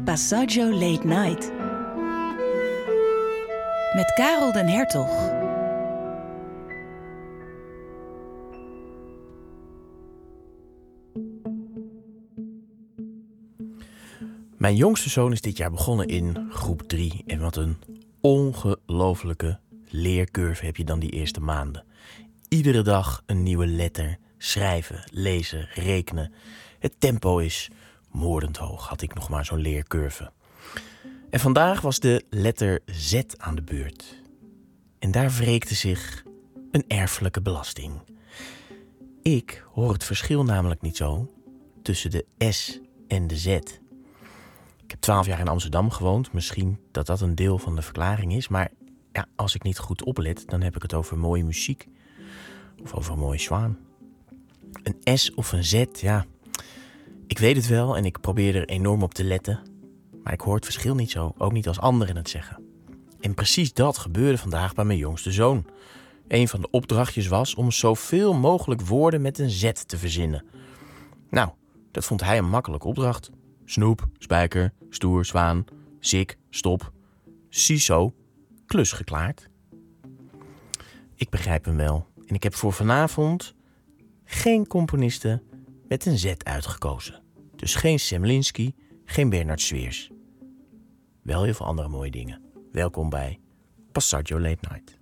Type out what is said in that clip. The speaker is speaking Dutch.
Passaggio Late Night. Met Karel den Hertog. Mijn jongste zoon is dit jaar begonnen in groep 3. En wat een ongelofelijke leercurve heb je dan die eerste maanden. Iedere dag een nieuwe letter. Schrijven, lezen, rekenen. Het tempo is moordend hoog, had ik nog maar zo'n leercurve. En vandaag was de letter Z aan de beurt. En daar wreekte zich een erfelijke belasting. Ik hoor het verschil namelijk niet zo tussen de S en de Z. Ik heb 12 jaar in Amsterdam gewoond. Misschien dat dat een deel van de verklaring is. Maar ja, als ik niet goed oplet, dan heb ik het over mooie muziek. Of over een mooie zwaan. Een S of een Z, ja. Ik weet het wel en ik probeer er enorm op te letten. Maar ik hoor het verschil niet zo. Ook niet als anderen het zeggen. En precies dat gebeurde vandaag bij mijn jongste zoon. Een van de opdrachtjes was om zoveel mogelijk woorden met een Z te verzinnen. Nou, dat vond hij een makkelijke opdracht. Snoep, spijker, stoer, zwaan, sik, stop. Ziezo, klus geklaard. Ik begrijp hem wel. En ik heb voor vanavond geen componisten met een Z uitgekozen. Dus geen Semlinski, geen Bernard Sweers. Wel heel veel andere mooie dingen. Welkom bij Passaggio Late Night.